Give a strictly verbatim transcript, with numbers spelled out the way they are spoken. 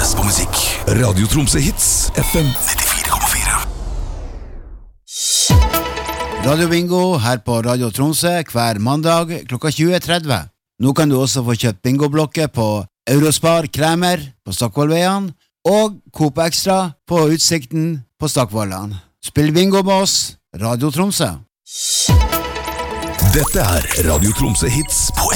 best på musikk. Radio Tromsø Hits, F M nittifire komma fire. Radio Bingo her på Radio Tromsø hver mandag klokka tjue tretti. Nå kan du også få kjøpt bingoblokker på Eurospar Kremer på Stockvollveien og Coop Extra på Utsikten på Stockvollan. Spill bingo med oss, Radio Tromsø. Dette er Radio Tromsø Hits på